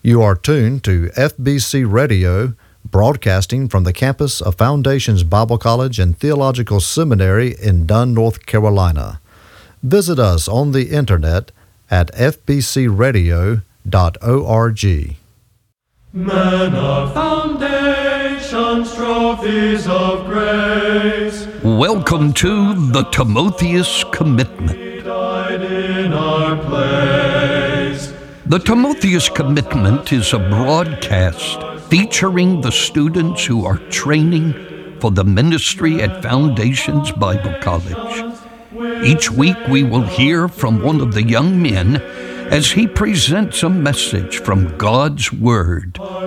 You are tuned to FBC Radio, broadcasting from the campus of Foundations Bible College and Theological Seminary in Dunn, North Carolina. Visit us on the internet at fbcradio.org. Men are foundations, trophies of grace. Welcome to the Timotheus Commitment. He died in our place. The Timotheus Commitment is a broadcast featuring the students who are training for the ministry at Foundations Bible College. Each week we will hear from one of the young men as he presents a message from God's Word.